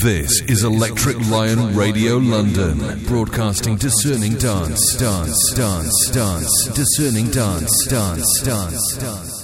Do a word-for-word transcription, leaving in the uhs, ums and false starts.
This is Electric Lion Radio London, broadcasting discerning dance, dance, dance, dance, discerning dance, dance, dance, dance.